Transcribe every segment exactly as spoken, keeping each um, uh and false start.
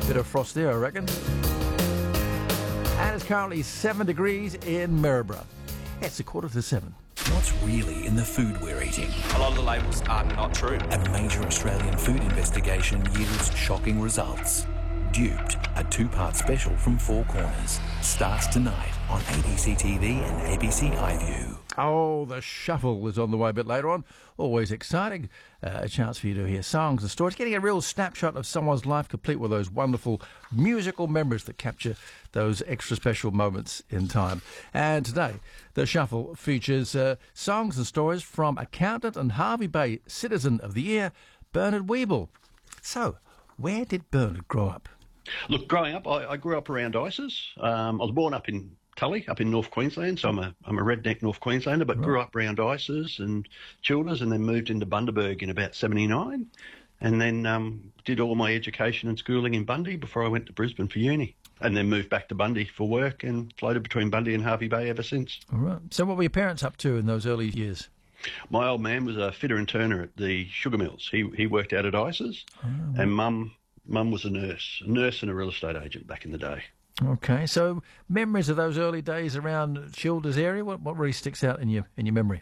Bit of frost there, I reckon. And it's currently seven degrees in Maryborough. It's a quarter to seven. What's really in the food we're eating? A lot of the labels are not true. A major Australian food investigation yields shocking results. Duped, a two-part special from Four Corners, starts tonight on A B C T V and A B C iView. Oh, the shuffle is on the way a bit later on. Always exciting. Uh, a chance for you to hear songs and stories. Getting a real snapshot of someone's life, complete with those wonderful musical memories that capture those extra special moments in time. And today, the shuffle features uh, songs and stories from accountant and Hervey Bay Citizen of the Year, Bernard Weeble. So, where did Bernard grow up? Look, growing up, I, I grew up around Isis. Um, I was born up in Tully, up in North Queensland, so I'm a I'm a redneck North Queenslander, but right. Grew up around Isis and Childers, and then moved into Bundaberg in about seventy-nine, and then um, did all my education and schooling in Bundy before I went to Brisbane for uni, and then moved back to Bundy for work and floated between Bundy and Hervey Bay ever since. All right. So what were your parents up to in those early years? My old man was a fitter and turner at the sugar mills. He he worked out at Isis, oh. and mum mum was a nurse, a nurse and a real estate agent back in the day. Okay, so memories of those early days around Childers area, what what really sticks out in your in your memory?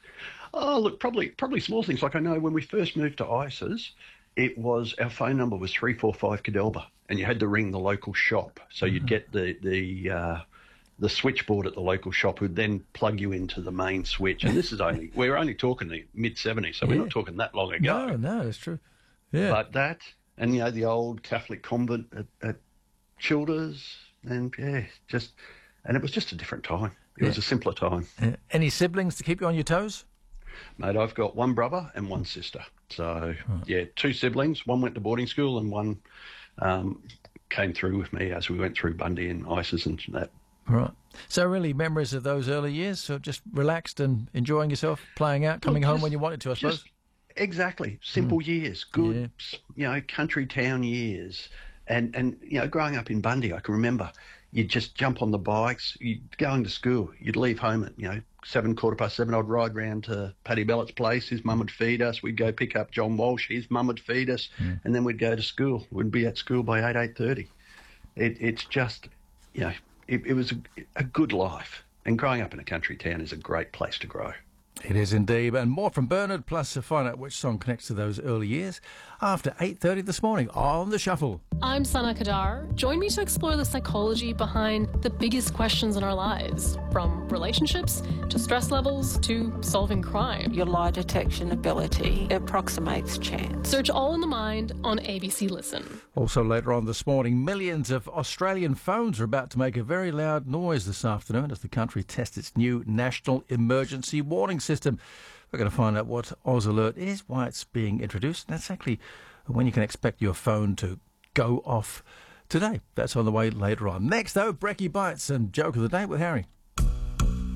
Oh, look, probably probably small things. Like I know when we first moved to Isis, it was our phone number was three four five Cadelba, and you had to ring the local shop. So mm-hmm. you'd get the the uh, the switchboard at the local shop, who'd then plug you into the main switch. And this is only we're only talking the mid seventies, so yeah. We're not talking that long ago. No, no, that's true. Yeah, but that and you know the old Catholic convent at, at Childers, and yeah, just and it was just a different time. It yeah. was a simpler time. Uh, any siblings to keep you on your toes? Mate, I've got one brother and one sister. So right. yeah, two siblings. One went to boarding school, and one um, came through with me as we went through Bundy and Isis and that. Right. So really, memories of those early years. So just relaxed and enjoying yourself, playing out, coming well, just, home when you wanted to, I suppose. Just, exactly. Simple mm. years, good, yeah. you know, country town years. And, and you know, growing up in Bundy, I can remember you'd just jump on the bikes, you'd going to school, you'd leave home at, you know, seven, quarter past seven, I'd ride round to Paddy Bellett's place, his mum would feed us, we'd go pick up John Walsh, his mum would feed us, mm. and then we'd go to school. We'd be at school by eight, eight thirty. It, it's just, you know, it, it was a, a good life. And growing up in a country town is a great place to grow. It is indeed. And more from Bernard, plus to find out which song connects to those early years, after eight thirty this morning on The Shuffle. I'm Sana Kadar. Join me to explore the psychology behind the biggest questions in our lives, from relationships to stress levels to solving crime. Your lie detection ability approximates chance. Search All in the Mind on A B C Listen. Also later on this morning, millions of Australian phones are about to make a very loud noise this afternoon as the country tests its new National Emergency Warning System. We're going to find out what Oz Alert is, why it's being introduced, and that's actually when you can expect your phone to go off today. That's on the way later on. Next, though, Brekkie Bites and Joke of the Day with Harry.